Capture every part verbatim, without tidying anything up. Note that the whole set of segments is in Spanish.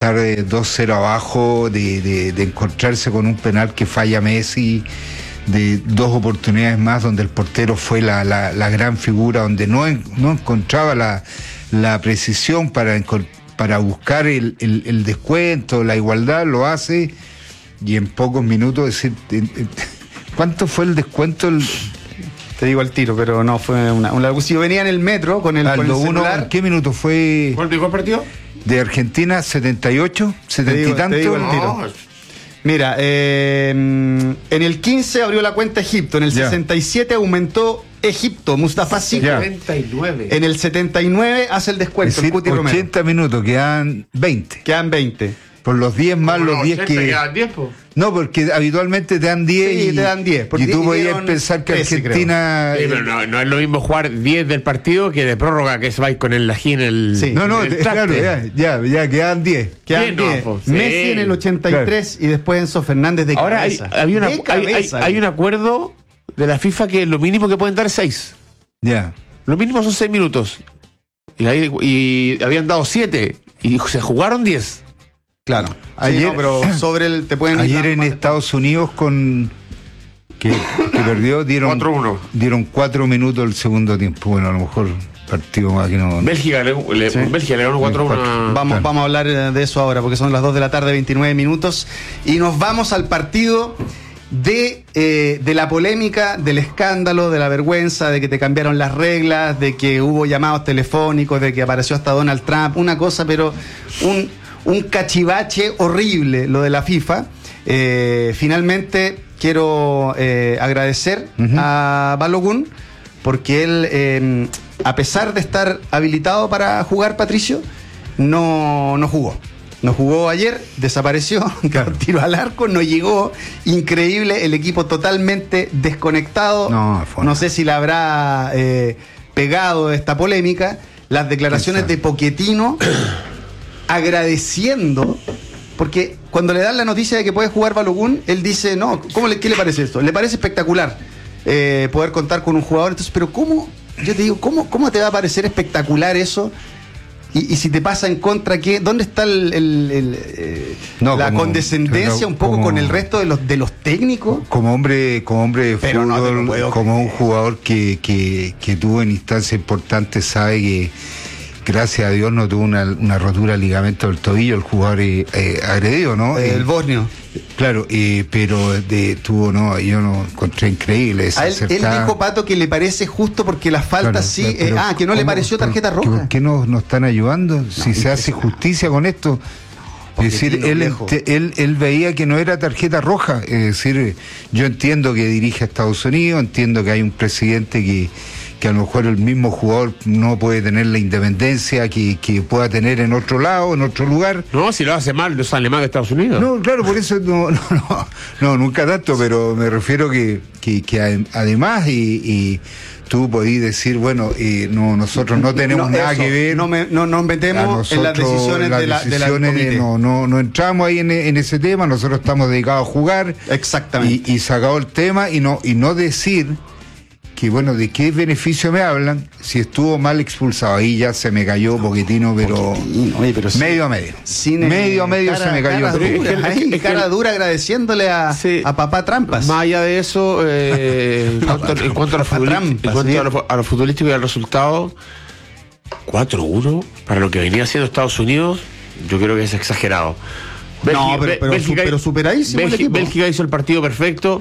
estar eh, dos cero abajo, de, de, de encontrarse con un penal que falla Messi, de dos oportunidades más donde el portero fue la, la, la gran figura, donde no, en, no encontraba la, la precisión para, para buscar el, el, el descuento, la igualdad, lo hace, y en pocos minutos, decir, ¿cuánto fue el descuento? El, Te digo al tiro, pero no, fue una... una si yo venía en el metro con el, con el celular... ¿En qué minuto fue? ¿Cuánto llegó el partido? De Argentina, setenta y ocho, setenta y tanto. Te digo al tiro. No. Mira, eh, en el quince abrió la cuenta Egipto, en el yeah. sesenta y siete aumentó Egipto, Mustafa Sik. Yeah. setenta y nueve. En el setenta y nueve hace el descuento, es decir, el Cuti Romero. ochenta minutos, quedan veinte. Quedan veinte. Por los diez más los diez que... ¿Quedan diez, po? No, porque habitualmente te dan diez. Sí, y te dan diez. Y tú podías pensar que trece, Argentina... Sí, pero no, no es lo mismo jugar diez del partido que de prórroga, que se va con el ají en el... Sí. No, no, el claro, ya, ya, ya quedan diez. Quedan diez. No, pues, Messi sí. en el ochenta y tres claro. Y después Enzo Fernández de Ahora cabeza. Ahora hay, había una, de cabeza, hay, hay, hay un acuerdo de la FIFA que lo mínimo que pueden dar es seis. Ya. Yeah. Lo mínimo son seis minutos. Y, ahí, y habían dado siete. Y se jugaron diez. Claro. Ayer, sí, no, pero sobre el te pueden ayer en Estados Unidos con que, que perdió dieron cuatro uno. Dieron cuatro minutos el segundo tiempo. Bueno, a lo mejor partido más que no. Bélgica le, le, ¿sí? Bélgica le ganó cuatro uno. Vamos, claro. vamos a hablar de eso ahora porque son las dos de la tarde, veintinueve minutos y nos vamos al partido de eh, de la polémica, del escándalo, de la vergüenza, de que te cambiaron las reglas, de que hubo llamados telefónicos, de que apareció hasta Donald Trump, una cosa, pero un Un cachivache horrible lo de la FIFA. Eh, finalmente quiero eh, agradecer uh-huh. a Balogun porque él, eh, a pesar de estar habilitado para jugar, Patricio, no, no jugó. No jugó ayer, desapareció, claro. Tiro al arco, no llegó. Increíble, el equipo totalmente desconectado. No, no sé si le habrá eh, pegado esta polémica. Las declaraciones de Pochettino agradeciendo, porque cuando le dan la noticia de que puede jugar Balogun, él dice, no, ¿cómo le, ¿qué le parece esto? Le parece espectacular eh, poder contar con un jugador. Entonces, pero ¿cómo? Yo te digo, ¿cómo, cómo te va a parecer espectacular eso? Y, y si te pasa en contra, ¿qué? ¿Dónde está el, el, el, eh, no, la como, condescendencia pero, un poco como, con el resto de los de los técnicos? Como hombre, como hombre de pero fútbol, no como creer. Un jugador que, que, que tuvo en instancias importantes, sabe que gracias a Dios no tuvo una, una rotura de ligamento del tobillo el jugador eh, eh, agredido, ¿no? El eh, bosnio. Claro, eh, pero de, tuvo, no, yo no encontré increíble. A él, él dijo, Pato, que le parece justo porque las faltas claro, sí. Pero, eh, ah, que no le pareció tarjeta roja. ¿Por qué no nos están ayudando? No, si se hace justicia con esto. Es decir, él, él, él veía que no era tarjeta roja. Es decir, yo entiendo que dirige a Estados Unidos, entiendo que hay un presidente que. que a lo mejor el mismo jugador no puede tener la independencia que, que pueda tener en otro lado, en otro lugar. No, si lo hace mal, no sale mal de Estados Unidos. No, claro, por eso no, no, no, no nunca tanto, pero me refiero que, que, que además y, y tú podís decir, bueno, eh, no, nosotros no tenemos no, nada eso, que ver. No, me, no nos metemos en las decisiones, las de la, decisiones de la de, no, no, no entramos ahí en, en ese tema, nosotros estamos dedicados a jugar. Exactamente. Y, y sacado el tema y no, y no decir que bueno, ¿de qué beneficio me hablan? Si estuvo mal expulsado, ahí ya se me cayó un poquitino, pero, Poquitino, oye, pero medio sí, a medio. Sin medio a medio cara, se me cayó. Cara dura, es que, ahí, es que, cara dura agradeciéndole a, sí, a papá Trampas. Más allá de eso, eh, en, cuanto, en cuanto a lo futbolístico, en cuanto a lo, a lo futbolístico y al resultado, cuatro uno, para lo que venía haciendo Estados Unidos, yo creo que es exagerado. Bélgica, no, pero, pero, Bélgica, pero superadísimo Bélgica, el equipo. Bélgica hizo el partido perfecto.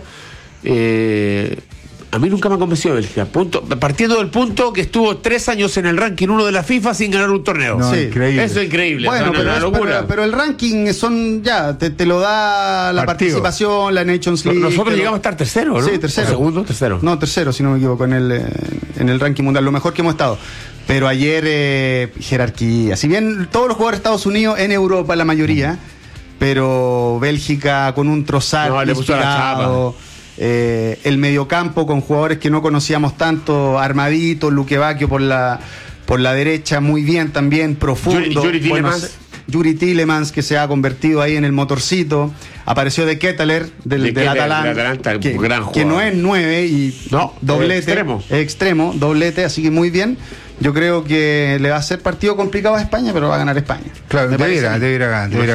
Eh... A mí nunca me ha convencido Bélgica. Punto, partiendo del punto que estuvo tres años en el ranking uno de la FIFA sin ganar un torneo. No, sí, increíble. Eso es increíble. Bueno, no, pero, no, es, locura. Pero, pero el ranking son ya, te, te lo da la Partido. participación, la Nations League. Nosotros llegamos lo... a estar tercero, ¿no? Sí, tercero. ¿O segundo, tercero. No, tercero, si no me equivoco, en el, en el ranking mundial. Lo mejor que hemos estado. Pero ayer, eh, jerarquía. Si bien todos los jugadores de Estados Unidos, en Europa la mayoría, mm. pero Bélgica con un Trossard no, le puso la chapa. Eh, el mediocampo con jugadores que no conocíamos tanto, Armadito, Luque Bacchio por la por la derecha, muy bien también, profundo. Yuri, Yuri Tillemans. Bueno, Yuri Tillemans, que se ha convertido ahí en el motorcito. Apareció de Ketteler, del, de del Atalanta, Atalanta que, gran que no es nueve y no, doblete. Extremo. Extremo, doblete, así que muy bien. Yo creo que le va a ser partido complicado a España, pero va a ganar España. Claro, debería, debería ganar.